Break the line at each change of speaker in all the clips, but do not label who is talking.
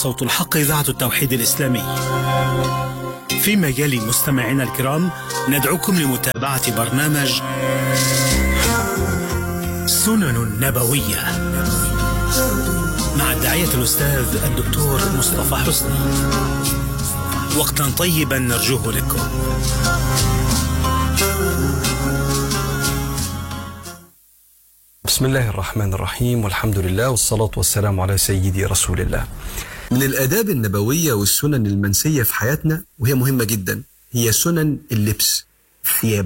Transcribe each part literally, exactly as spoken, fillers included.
صوت الحق إذاعة التوحيد الإسلامي. فيما يلي مستمعينا الكرام ندعوكم لمتابعة برنامج سنن نبوية مع الداعية الأستاذ الدكتور مصطفى حسني. وقتا طيبا نرجوه لكم.
بسم الله الرحمن الرحيم، والحمد لله والصلاة والسلام على سيدي رسول الله. من الآداب النبوية والسنن المنسية في حياتنا وهي مهمة جدا هي سنن اللبس، الثياب.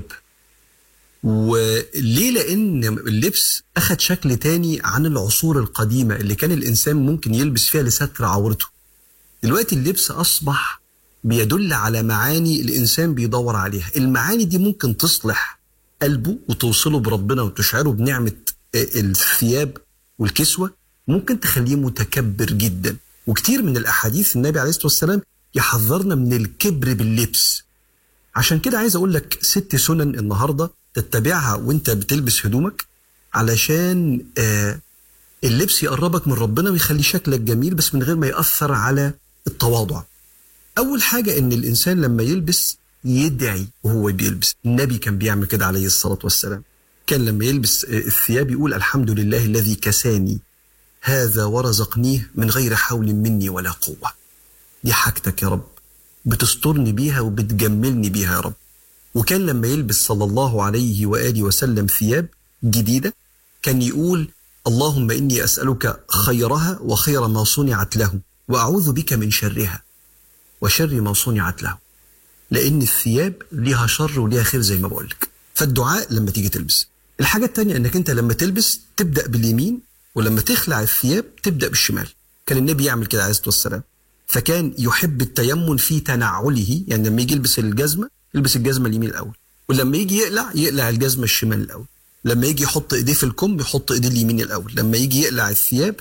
وليه؟ لأن اللبس أخذ شكل تاني عن العصور القديمة اللي كان الإنسان ممكن يلبس فيها لستر عورته. دلوقتي اللبس أصبح بيدل على معاني الإنسان بيدور عليها. المعاني دي ممكن تصلح قلبه وتوصله بربنا وتشعره بنعمة الثياب والكسوة، ممكن تخليه متكبر جدا. وكتير من الأحاديث النبي عليه الصلاة والسلام يحذرنا من الكبر باللبس. عشان كده عايز أقول لك ست سنن النهاردة تتبعها وانت بتلبس هدومك علشان آه اللبس يقربك من ربنا ويخلي شكلك جميل بس من غير ما يأثر على التواضع. أول حاجة إن الإنسان لما يلبس يدعي وهو بيلبس. النبي كان بيعمل كده عليه الصلاة والسلام. كان لما يلبس الثياب يقول الحمد لله الذي كساني هذا ورزقنيه من غير حول مني ولا قوة. دي حاجتك يا رب، بتسترني بيها وبتجملني بيها يا رب. وكان لما يلبس صلى الله عليه وآله وسلم ثياب جديدة كان يقول اللهم إني أسألك خيرها وخير ما صنعت له وأعوذ بك من شرها وشر ما صنعت له. لأن الثياب ليها شر وليها خير زي ما بقولك. فالدعاء لما تيجي تلبس. الحاجة التانية أنك أنت لما تلبس تبدأ باليمين، ولما تخلع الثياب تبدأ بالشمال. كان النبي يعمل كده عليه الصلاة والسلام. فكان يحب التيمن في تنعله، يعني لما يجي يلبس الجزمة يلبس الجزمة اليمين الأول، ولما يجي يقلع يقلع الجزمة الشمال الأول. لما يجي يحط إيديه في الكم يحط إيديه اليمين الأول. لما يجي يقلع الثياب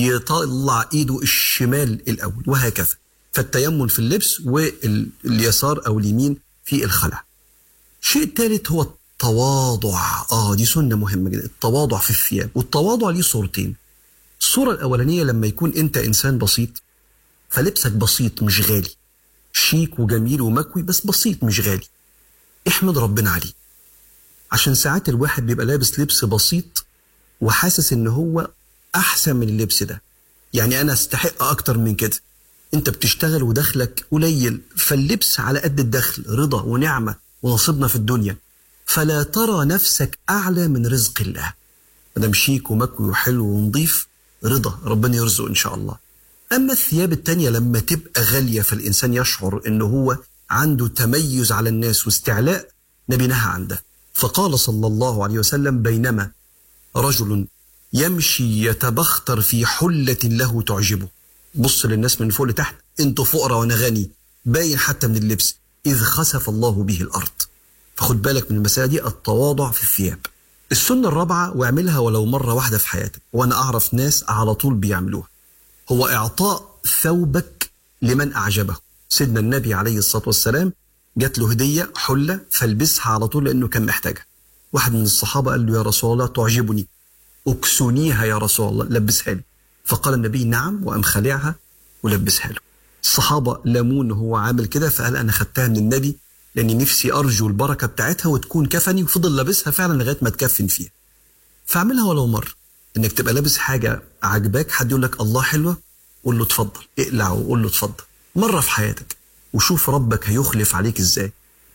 يطلع إيده الشمال الأول، وهكذا. فالتيمن في اللبس واليسار أو اليمين في الخلع. شيء ثالث هو التواضع. آه دي سنة مهمة جدا، التواضع في الثياب. والتواضع ليه صورتين. الصورة الأولانية لما يكون أنت إنسان بسيط فلبسك بسيط مش غالي، شيك وجميل ومكوي بس بسيط مش غالي، احمد ربنا عليه. عشان ساعات الواحد بيبقى لابس لبس بسيط وحاسس إن هو أحسن من اللبس ده، يعني أنا استحق أكتر من كده. أنت بتشتغل ودخلك قليل، فاللبس على قد الدخل رضا ونعمة ونصيبنا في الدنيا. فلا ترى نفسك أعلى من رزق الله. مدام شيك ومكوي وحلو ونضيف رضا ربنا يرزق إن شاء الله. أما الثياب التانية لما تبقى غالية فالإنسان يشعر إنه هو عنده تميز على الناس واستعلاء، نبي نهى عن ده. فقال صلى الله عليه وسلم بينما رجل يمشي يتبختر في حلة له تعجبه. بص للناس من فوق لتحت، انتوا فقراء وانا غني، باين حتى من اللبس، إذ خسف الله به الأرض. فخد بالك من المسألة دي، التواضع في الثياب. السنة الرابعة واعملها ولو مرة واحدة في حياتك، وأنا أعرف ناس على طول بيعملوها، هو إعطاء ثوبك لمن أعجبه. سيدنا النبي عليه الصلاة والسلام جات له هدية حلة فلبسها على طول لأنه كان محتاجها. واحد من الصحابة قال له يا رسول الله تعجبني، أكسونيها يا رسول الله، لبسها لي. فقال النبي نعم، وقام خلعها ولبسها له. الصحابة لامون هو عامل كده، فقال أنا خدتها من النبي لأني نفسي أرجو البركة بتاعتها وتكون كفني، وفضل لابسها فعلا لغاية ما تكفن فيها. فاعملها ولو مرة، إنك تبقى لابس حاجة عجباك، حد يقول لك الله حلوة، قول له اتفضل، اقلع وقول له اتفضل مرة في حياتك، وشوف ربك هيخلف عليك ازاي.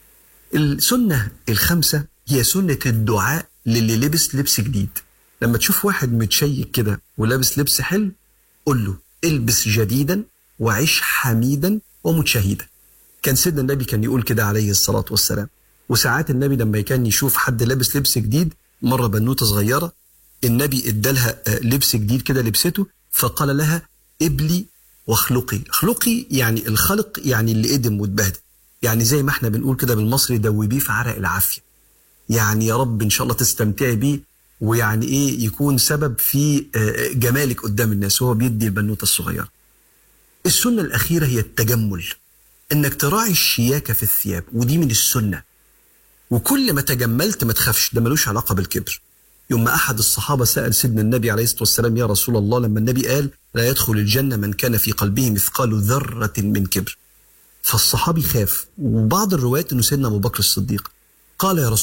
السنة الخامسة هي سنة الدعاء للي لبس لبس جديد. لما تشوف واحد متشيك كده ولابس لبس حلو قول له البس جديدا وعيش حميدا ومتشهدا. كان سيدنا النبي كان يقول كده عليه الصلاة والسلام. وساعات النبي لما كان يشوف حد لابس لبس جديد، مرة بنوتة صغيرة النبي ادالها لبس جديد كده لبسته، فقال لها ابلي واخلقي. اخلقي يعني الخلق، يعني اللي قدم واتبهدل، يعني زي ما احنا بنقول كده بالمصري دوبيه في عرق العافية. يعني يا رب ان شاء الله تستمتعي بيه، ويعني ايه يكون سبب في جمالك قدام الناس وهو بيدي البنوتة الصغيرة. السنة الأخيرة هي التجمل، انك تراعي الشياكة في الثياب، ودي من السنة. وكل ما تجملت ما تخافش، ده ملوش علاقة بالكبر. يوم ما أحد الصحابة سأل سيدنا النبي عليه الصلاة والسلام: يا رسول الله، لما النبي قال لا يدخل الجنة من كان في قلبه مثقال ذرة من كبر، فالصحابي خاف، وبعض الروايات أنه سيدنا أبو بكر الصديق قال: يا رسول